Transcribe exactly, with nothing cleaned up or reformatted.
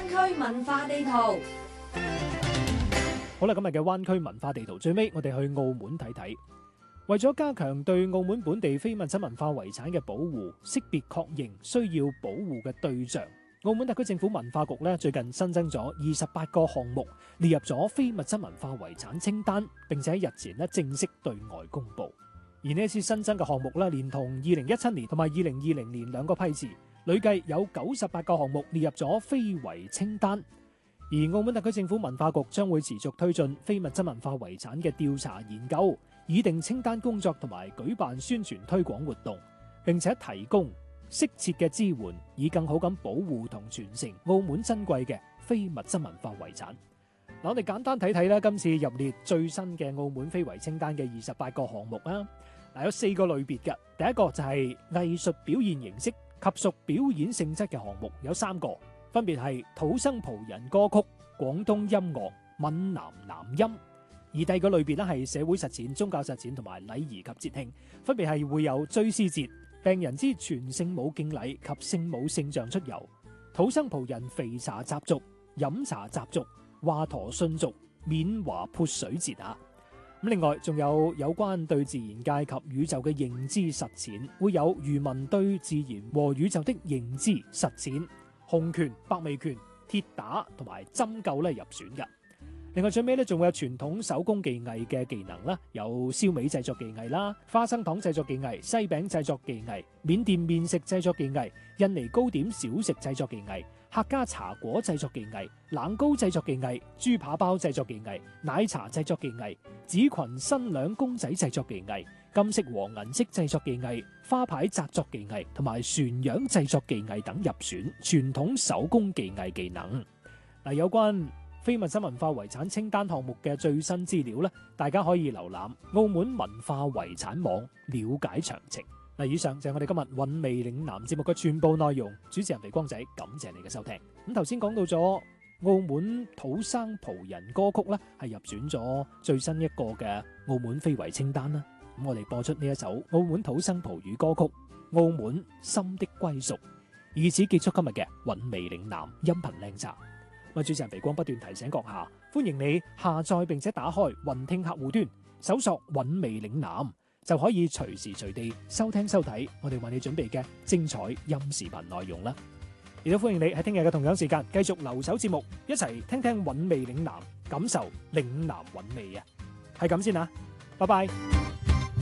區文化地圖。 好啦，今日嘅灣區文化地圖最尾，我哋去澳門睇睇。為咗加強對澳門本地非物質文化遺產嘅保護，識別確認需要保護嘅對象，澳門特區政府文化局咧最近新增咗二十八個項目，列入咗非物質文化遺產清單，並且喺日前咧正式對外公布。而呢一次新增嘅項目咧，連同二零一七年同埋二零二零年兩個批次，累計有九十八個項目列入咗非遺清單。而澳門特區政府文化局將會持續推進非物質文化遺產嘅調查研究，擬定清單工作同埋舉辦宣傳推廣活動，並且提供適切嘅支援，以更好咁保護同傳承澳門珍貴嘅非物質文化遺產。嗱，我哋簡單睇睇啦，今次入列最新嘅澳門非遺清單嘅二十八個項目啦。嗱，有四個類別嘅，第一個就係藝術表現形式及屬表演性質嘅項目，有三個。分別係土生葡人歌曲、廣東音樂、閩南南音。而第二個類別咧係社會實踐、宗教實踐同埋禮儀及節慶，分別係會有追思節、病人之全聖母敬禮及聖母聖像出遊、土生葡人肥茶習俗、飲茶習俗、華佗信俗、緬華潑水節啊。咁另外仲有有關對自然界及宇宙嘅認知實踐，會有漁民對自然和宇宙的認知實踐、洪拳、百味拳、鐵打同埋針灸咧入選嘅。另外最尾咧仲會有傳統手工技藝嘅技能啦，有燒味製作技藝啦、花生糖製作技藝、西餅製作技藝、緬甸麵食製作技藝、印尼糕點小食製作技藝、客家茶果製作技藝、冷糕製作技藝、豬扒包製作技藝、奶茶製作技藝、紫裙新娘公仔製作技藝、金飾和銀飾製作技藝、花牌紮作技藝同埋船樣製作技藝等入選傳統手工技藝技能。嗱，有關非物質文化遺產清單項目嘅最新資料咧，大家可以瀏覽澳門文化遺產網了解詳情。嗱，以上就係我哋今日韻味嶺南節目嘅全部內容。主持人肥光仔，感謝你嘅收聽。咁頭先講到咗澳門土生葡人歌曲咧，係入選咗最新一個嘅澳門非遺清單啦。咁我哋播出呢一首澳門土生葡語歌曲《澳門心的歸屬》，以此結束今日嘅韻味嶺南音頻靚集。我主持人肥光不斷提醒閣下，歡迎你下載並且打開雲聽客戶端，搜索韻味嶺南，就可以隨時隨地收聽收睇我哋為你準備嘅精彩音視頻內容啦。亦都歡迎你喺聽日嘅同樣時間繼續留守節目，一齊聽聽韻味嶺南，感受嶺南韻味啊！係咁先啦，拜拜。